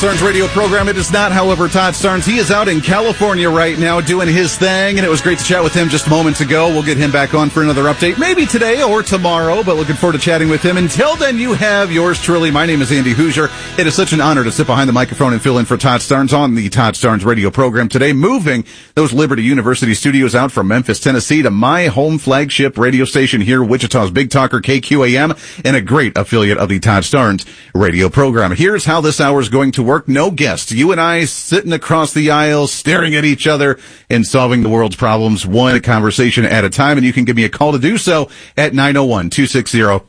Starnes radio program. It is not, however, Todd Starnes. He is out in California right now doing his thing, and it was great to chat with him just moments ago. We'll get him back on for another update, maybe today or tomorrow, but looking forward to chatting with him. Until then, you have yours truly. My name is Andy Hoosier. It is such an honor to sit behind the microphone and fill in for Todd Starnes on the Todd Starnes radio program today, moving those Liberty University studios out from Memphis, Tennessee to my home flagship radio station here, Wichita's Big Talker KQAM, and a great affiliate of the Todd Starnes radio program. Here's how this hour is going to work. No guests. You and I sitting across the aisle, staring at each other and solving the world's problems one conversation at a time. And you can give me a call to do so at 901-260-5926.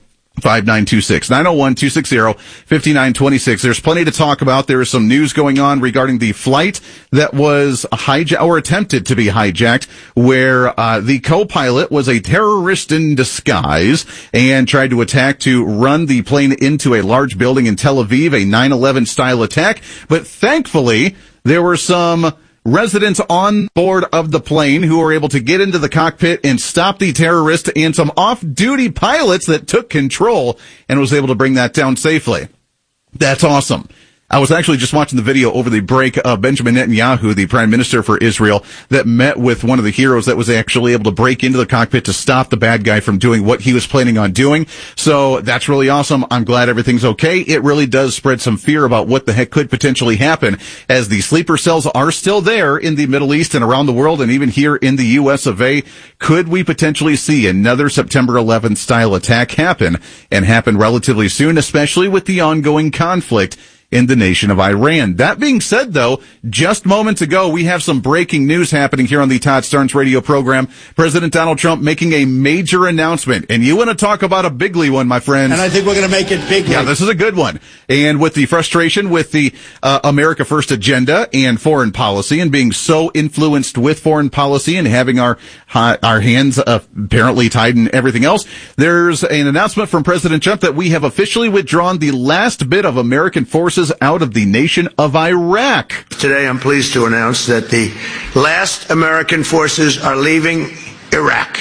901-260-5926. There's plenty to talk about. There is some news going on regarding the flight that was hijacked or attempted to be hijacked, where the co-pilot was a terrorist in disguise and tried to attack to run the plane into a large building in Tel Aviv, a 9/11 style attack. But thankfully, there were some residents on board of the plane who were able to get into the cockpit and stop the terrorist, and some off-duty pilots that took control and was able to bring that down safely. That's awesome. I was actually just watching the video over the break of Benjamin Netanyahu, the prime minister for Israel, that met with one of the heroes that was actually able to break into the cockpit to stop the bad guy from doing what he was planning on doing. So that's really awesome. I'm glad everything's okay. It really does spread some fear about what the heck could potentially happen, as the sleeper cells are still there in the Middle East and around the world, and even here in the U.S. of A. Could we potentially see another September 11th style attack happen, and happen relatively soon, especially with the ongoing conflict in the nation of Iran? That being said, though, just moments ago, we have some breaking news happening here on the Todd Starnes radio program. President Donald Trump making a major announcement, and you want to talk about a bigly one, my friends. And I think we're going to make it bigly. Yeah, this is a good one. And with the frustration with the America First agenda and foreign policy, and being so influenced with foreign policy and having our hands apparently tied in everything else, there's an announcement from President Trump that we have officially withdrawn the last bit of American forces out of the nation of Iraq. Today, I'm pleased to announce that the last American forces are leaving Iraq.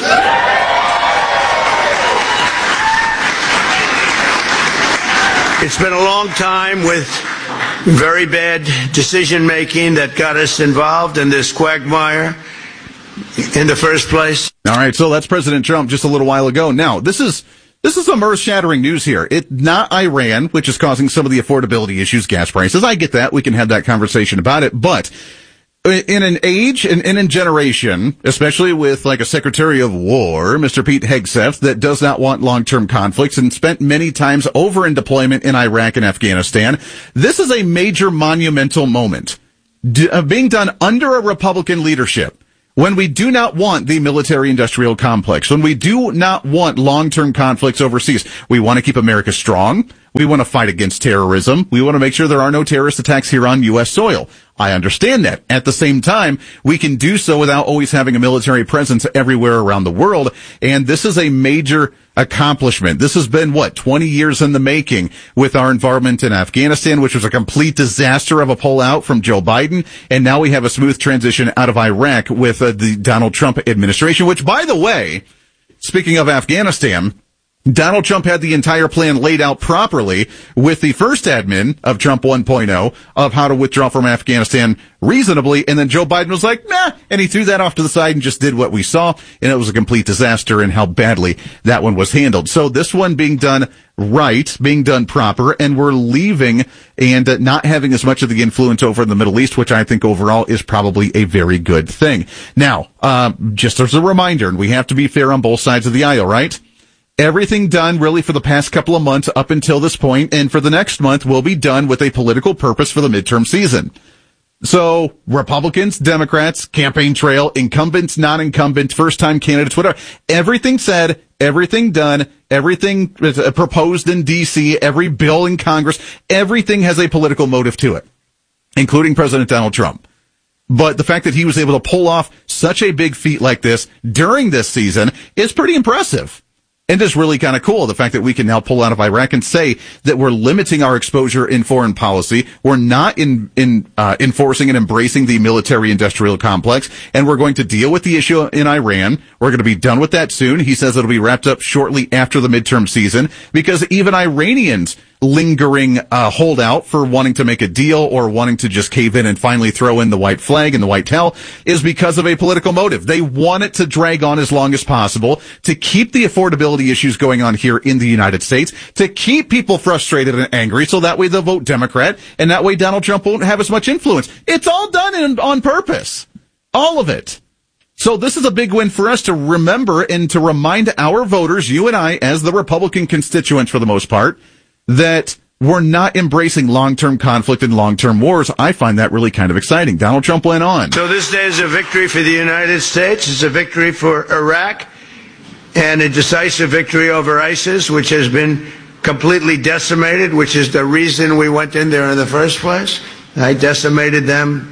It's been a long time with very bad decision-making that got us involved in this quagmire in the first place. All right, so that's President Trump just a little while ago. Now, this is some earth-shattering news here. It's not Iran, which is causing some of the affordability issues, gas prices. I get that. We can have that conversation about it. But in an age and in a generation, especially with like a Secretary of War, Mr. Pete Hegseth, that does not want long-term conflicts and spent many times over in deployment in Iraq and Afghanistan, this is a major monumental moment being done under a Republican leadership. When we do not want the military-industrial complex, when we do not want long-term conflicts overseas, we want to keep America strong. We want to fight against terrorism. We want to make sure there are no terrorist attacks here on U.S. soil. I understand that. At the same time, we can do so without always having a military presence everywhere around the world. And this is a major accomplishment. This has been, 20 years in the making with our involvement in Afghanistan, which was a complete disaster of a pullout from Joe Biden. And now we have a smooth transition out of Iraq with the Donald Trump administration, which, by the way, speaking of Afghanistan, Donald Trump had the entire plan laid out properly with the first admin of Trump 1.0 of how to withdraw from Afghanistan reasonably. And then Joe Biden was like, nah, and he threw that off to the side and just did what we saw. And it was a complete disaster in how badly that one was handled. So this one being done right, being done proper, and we're leaving and not having as much of the influence over in the Middle East, which I think overall is probably a very good thing. Now, just as a reminder, and we have to be fair on both sides of the aisle, right? Everything done really for the past couple of months up until this point, and for the next month will be done with a political purpose for the midterm season. So Republicans, Democrats, campaign trail, incumbents, non-incumbent, first-time candidates, whatever, everything said, everything done, everything proposed in D.C., every bill in Congress, everything has a political motive to it, including President Donald Trump. But the fact that he was able to pull off such a big feat like this during this season is pretty impressive. And it's really kind of cool, the fact that we can now pull out of Iraq and say that we're limiting our exposure in foreign policy. We're not enforcing and embracing the military-industrial complex, and we're going to deal with the issue in Iran. We're going to be done with that soon. He says it'll be wrapped up shortly after the midterm season, because even Iranians lingering holdout for wanting to make a deal or wanting to just cave in and finally throw in the white flag and the white towel is because of a political motive. They want it to drag on as long as possible to keep the affordability issues going on here in the United States, to keep people frustrated and angry so that way they'll vote Democrat and that way Donald Trump won't have as much influence. It's all done on purpose. All of it. So this is a big win for us to remember and to remind our voters, you and I, as the Republican constituents for the most part, that we're not embracing long-term conflict and long-term wars. I find that really kind of exciting. Donald Trump went on. So this day is a victory for the United States. It's a victory for Iraq and a decisive victory over ISIS, which has been completely decimated, which is the reason we went in there in the first place. I decimated them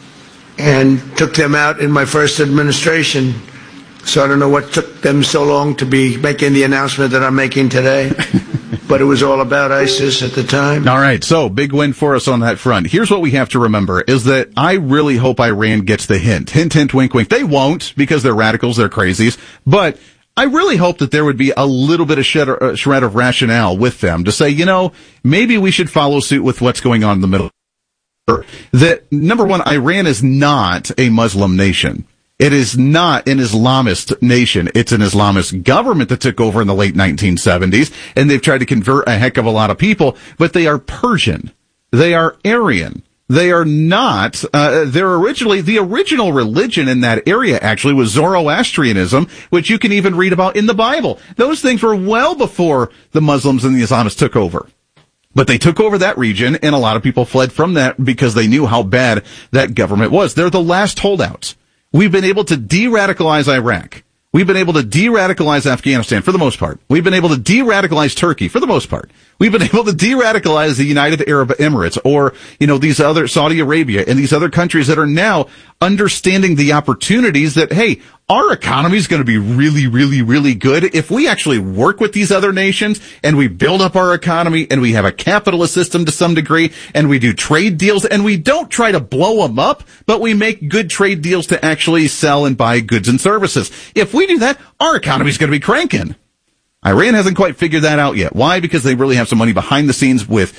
and took them out in my first administration. So I don't know what took them so long to be making the announcement that I'm making today. But it was all about ISIS at the time. All right, so big win for us on that front. Here's what we have to remember, is that I really hope Iran gets the hint. Hint, hint, wink, wink. They won't, because they're radicals, they're crazies. But I really hope that there would be a little bit of shred of rationale with them to say, you know, maybe we should follow suit with what's going on in the Middle East. That, number one, Iran is not a Muslim nation. It is not an Islamist nation. It's an Islamist government that took over in the late 1970s, and they've tried to convert a heck of a lot of people, but they are Persian. They are Aryan. They are not, they're originally, the original religion in that area actually was Zoroastrianism, which you can even read about in the Bible. Those things were well before the Muslims and the Islamists took over. But they took over that region, and a lot of people fled from that because they knew how bad that government was. They're the last holdouts. We've been able to de-radicalize Iraq. We've been able to de-radicalize Afghanistan for the most part. We've been able to de-radicalize Turkey for the most part. We've been able to de-radicalize the United Arab Emirates or, you know, these other Saudi Arabia and these other countries that are now understanding the opportunities that, hey, our economy is going to be really, really, really good if we actually work with these other nations and we build up our economy and we have a capitalist system to some degree and we do trade deals and we don't try to blow them up, but we make good trade deals to actually sell and buy goods and services. If we do that, our economy is going to be cranking. Iran hasn't quite figured that out yet. Why? Because they really have some money behind the scenes with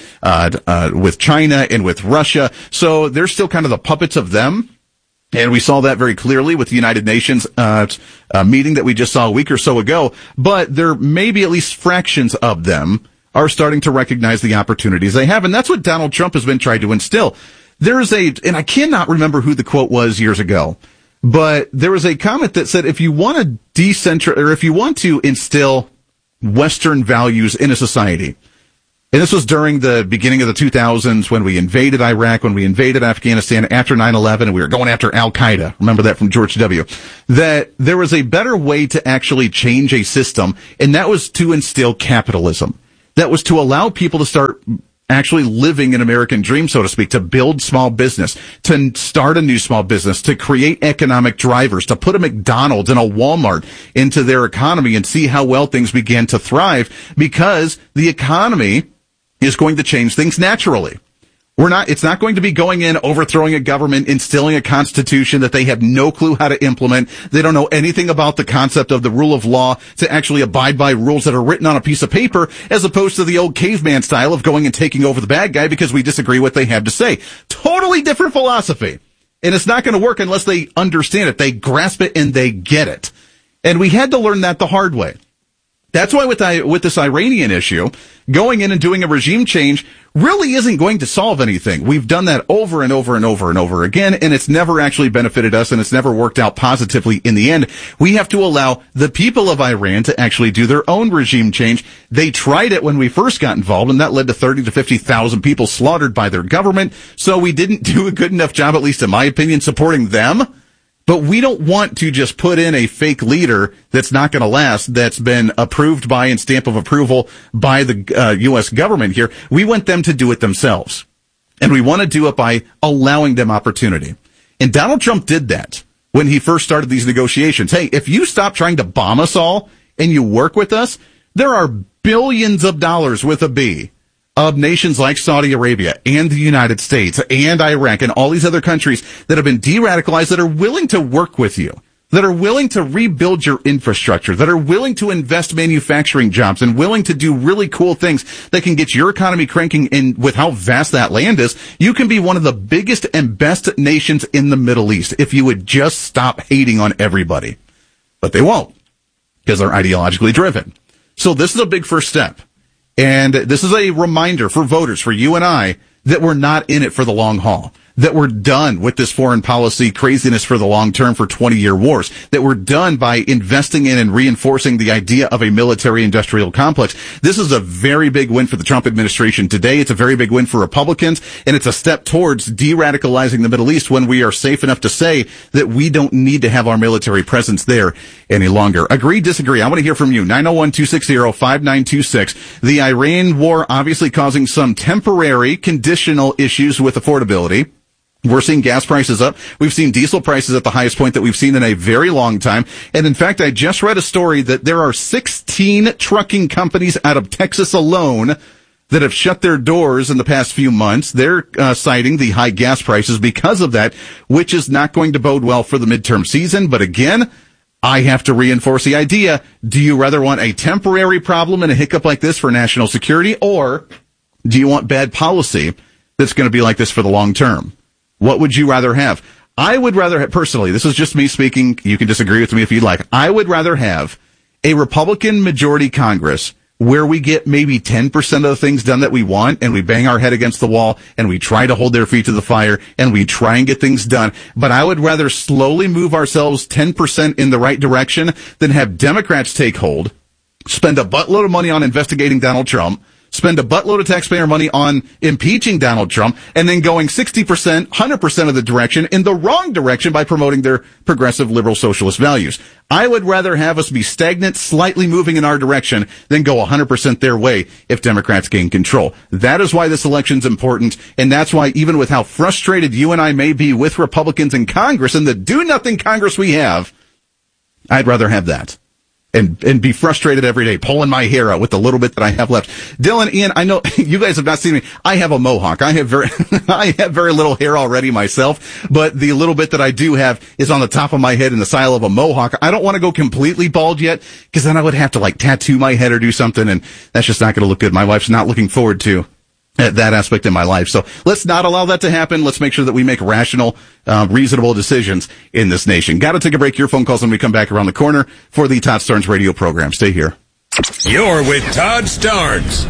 China and with Russia. So they're still kind of the puppets of them. And we saw that very clearly with the United Nations meeting that we just saw a week or so ago. But there may be at least fractions of them are starting to recognize the opportunities they have. And that's what Donald Trump has been trying to instill. And I cannot remember who the quote was years ago, but there was a comment that said, if you want to instill Western values in a society, and this was during the beginning of the 2000s when we invaded Iraq, when we invaded Afghanistan after 9/11, and we were going after Al-Qaeda. Remember that from George W. That there was a better way to actually change a system, and that was to instill capitalism. That was to allow people to start actually living an American dream, so to speak, to build small business, to start a new small business, to create economic drivers, to put a McDonald's and a Walmart into their economy and see how well things began to thrive, because the economy is going to change things naturally. It's not going to be going in, overthrowing a government, instilling a constitution that they have no clue how to implement. They don't know anything about the concept of the rule of law to actually abide by rules that are written on a piece of paper, as opposed to the old caveman style of going and taking over the bad guy because we disagree what they have to say. Totally different philosophy. And it's not going to work unless they understand it. They grasp it and they get it. And we had to learn that the hard way. That's why with this Iranian issue, going in and doing a regime change really isn't going to solve anything. We've done that over and over and over and over again, and it's never actually benefited us, and it's never worked out positively in the end. We have to allow the people of Iran to actually do their own regime change. They tried it when we first got involved, and that led to 30 to 50,000 people slaughtered by their government. So we didn't do a good enough job, at least in my opinion, supporting them. But we don't want to just put in a fake leader that's not going to last, that's been approved by and stamp of approval by the U.S. government here. We want them to do it themselves. And we want to do it by allowing them opportunity. And Donald Trump did that when he first started these negotiations. Hey, if you stop trying to bomb us all and you work with us, there are billions of dollars with a B of nations like Saudi Arabia and the United States and Iraq and all these other countries that have been de-radicalized that are willing to work with you. that are willing to rebuild your infrastructure, that are willing to invest manufacturing jobs and willing to do really cool things that can get your economy cranking in with how vast that land is, you can be one of the biggest and best nations in the Middle East if you would just stop hating on everybody. But they won't, because they're ideologically driven. So this is a big first step. And this is a reminder for voters, for you and I, that we're not in it for the long haul, that we're done with this foreign policy craziness for the long term for 20-year wars, that we're done by investing in and reinforcing the idea of a military-industrial complex. This is a very big win for the Trump administration today. It's a very big win for Republicans, and it's a step towards de-radicalizing the Middle East when we are safe enough to say that we don't need to have our military presence there any longer. Agree, disagree? I want to hear from you. 901-260-5926. The Iran war obviously causing some temporary conditional issues with affordability. We're seeing gas prices up. We've seen diesel prices at the highest point that we've seen in a very long time. And in fact, I just read a story that there are 16 trucking companies out of Texas alone that have shut their doors in the past few months. They're citing the high gas prices because of that, which is not going to bode well for the midterm season. But again, I have to reinforce the idea. Do you rather want a temporary problem and a hiccup like this for national security, or do you want bad policy that's going to be like this for the long term? What would you rather have? I would rather have, personally, this is just me speaking, you can disagree with me if you'd like, I would rather have a Republican majority Congress where we get maybe 10% of the things done that we want, and we bang our head against the wall, and we try to hold their feet to the fire, and we try and get things done. But I would rather slowly move ourselves 10% in the right direction than have Democrats take hold, spend a buttload of money on investigating Donald Trump, spend a buttload of taxpayer money on impeaching Donald Trump, and then going 60%, 100% of the direction in the wrong direction by promoting their progressive liberal socialist values. I would rather have us be stagnant, slightly moving in our direction, than go 100% their way if Democrats gain control. That is why this election's important, and that's why even with how frustrated you and I may be with Republicans in Congress and the do-nothing Congress we have, I'd rather have that. And be frustrated every day, pulling my hair out with the little bit that I have left. Dylan, Ian, I know you guys have not seen me. I have a mohawk. I have very little hair already myself, but the little bit that I do have is on the top of my head in the style of a mohawk. I don't want to go completely bald yet, because then I would have to tattoo my head or do something, and that's just not going to look good. My wife's not looking forward to that aspect in my life. So let's not allow that to happen. Let's make sure that we make rational, reasonable decisions in this nation. Got to take a break. Your phone calls when we come back around the corner for the Todd Starnes radio program. Stay here. You're with Todd Starnes.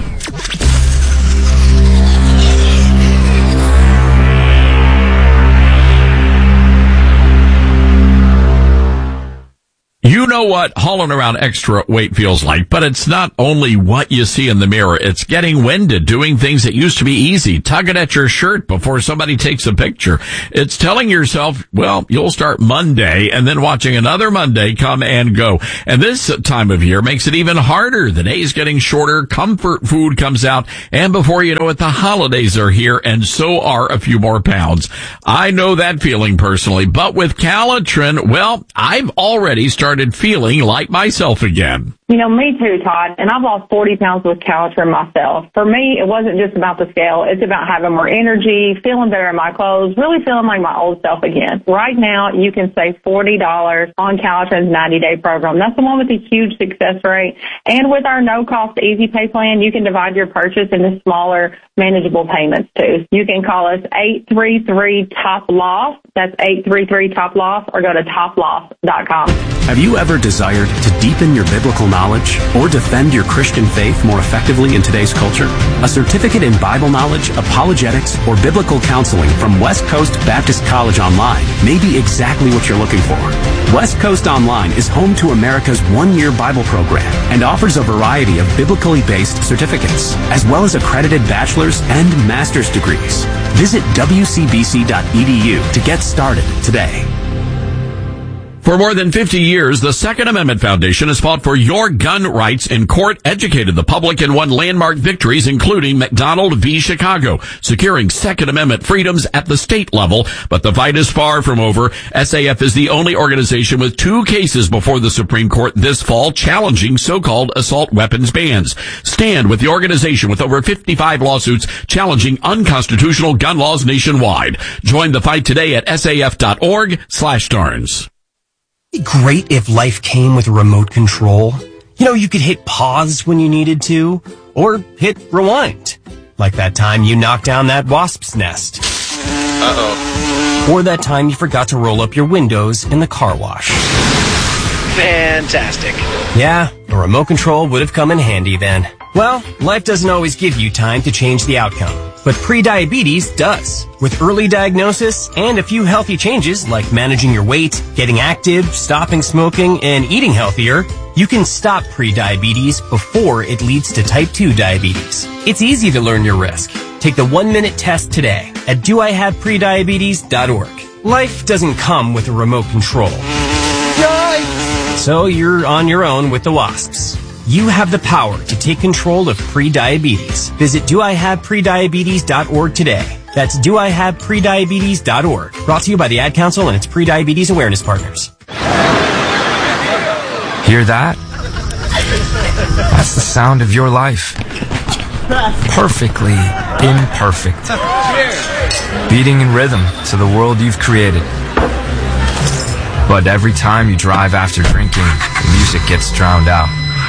You know what hauling around extra weight feels like, but it's not only what you see in the mirror. It's getting winded, doing things that used to be easy, tugging at your shirt before somebody takes a picture. It's telling yourself, well, you'll start Monday, and then watching another Monday come and go. And this time of year makes it even harder. The day's getting shorter, comfort food comes out, and before you know it, the holidays are here, and so are a few more pounds. I know that feeling personally, but with Calitrin, well, I've already started feeling like myself again. You know, me too, Todd. And I've lost 40 pounds with Calitrin myself. For me, it wasn't just about the scale. It's about having more energy, feeling better in my clothes, really feeling like my old self again. Right now, you can save $40 on Calitrin's 90-day program. That's the one with the huge success rate. And with our no-cost easy pay plan, you can divide your purchase into smaller, manageable payments too. You can call us 833-TOP-LOSS. That's 833-TOP-LOSS, or go to toploss.com. Have you ever desired to deepen your biblical knowledge or defend your Christian faith more effectively in today's culture? A certificate in Bible knowledge, apologetics, or biblical counseling from West Coast Baptist College Online may be exactly what you're looking for. West Coast Online is home to America's one-year Bible program and offers a variety of biblically based certificates, as well as accredited bachelor's and master's degrees. Visit wcbc.edu to get started today. For more than 50 years, the Second Amendment Foundation has fought for your gun rights in court, educated the public, and won landmark victories, including McDonald v. Chicago, securing Second Amendment freedoms at the state level. But the fight is far from over. SAF is the only organization with 2 cases before the Supreme Court this fall challenging so-called assault weapons bans. Stand with the organization with over 55 lawsuits challenging unconstitutional gun laws nationwide. Join the fight today at saf.org/Starnes. It'd be great if life came with a remote control. You know, you could hit pause when you needed to, or hit rewind. Like that time you knocked down that wasp's nest. Uh-oh. Or that time you forgot to roll up your windows in the car wash. Fantastic. Yeah, a remote control would have come in handy then. Well, life doesn't always give you time to change the outcome, but prediabetes does. With early diagnosis and a few healthy changes like managing your weight, getting active, stopping smoking, and eating healthier, you can stop prediabetes before it leads to type 2 diabetes. It's easy to learn your risk. Take the 1-minute test today at doihaveprediabetes.org. Life doesn't come with a remote control. So you're on your own with the wasps. You have the power to take control of prediabetes. Visit doihaveprediabetes.org today. That's doihaveprediabetes.org. Brought to you by the Ad Council and its Prediabetes Awareness Partners. Hear that? That's the sound of your life. Perfectly imperfect. Beating in rhythm to the world you've created. But every time you drive after drinking, the music gets drowned out.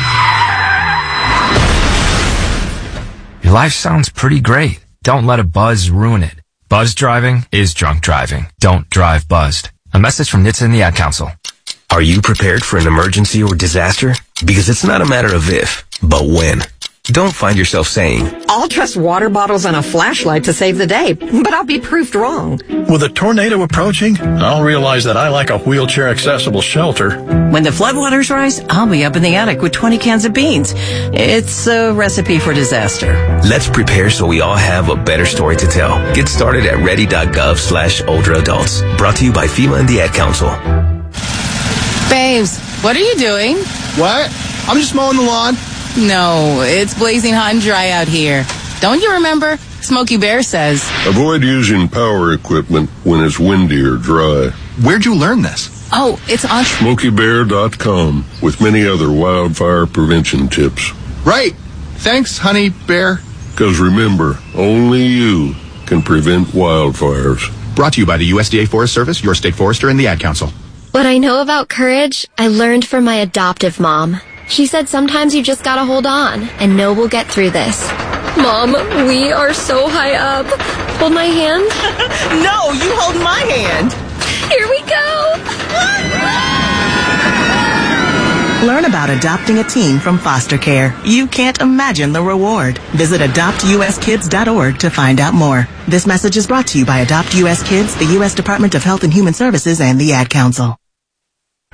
Your life sounds pretty great. Don't let a buzz ruin it. Buzz driving is drunk driving. Don't drive buzzed. A message from NHTSA and the Ad Council. Are you prepared for an emergency or disaster? Because it's not a matter of if, but when. Don't find yourself saying, I'll trust water bottles and a flashlight to save the day, but I'll be proved wrong. With a tornado approaching, I'll realize that I like a wheelchair-accessible shelter. When the floodwaters rise, I'll be up in the attic with 20 cans of beans. It's a recipe for disaster. Let's prepare so we all have a better story to tell. Get started at ready.gov/older adults. Brought to you by FEMA and the Ad Council. Babes, what are you doing? What? I'm just mowing the lawn. No, it's blazing hot and dry out here. Don't you remember? Smokey Bear says, avoid using power equipment when it's windy or dry. Where'd you learn this? Oh, it's on SmokeyBear.com with many other wildfire prevention tips. Right. Thanks, honey bear. Because remember, only you can prevent wildfires. Brought to you by the USDA Forest Service, your state forester, and the Ad Council. What I know about courage, I learned from my adoptive mom. She said sometimes you just gotta hold on and know we'll get through this. Mom, we are so high up. Hold my hand. No, you hold my hand. Here we go. Learn about adopting a teen from foster care. You can't imagine the reward. Visit adoptuskids.org to find out more. This message is brought to you by Adopt US Kids, the U.S. Department of Health and Human Services, and the Ad Council.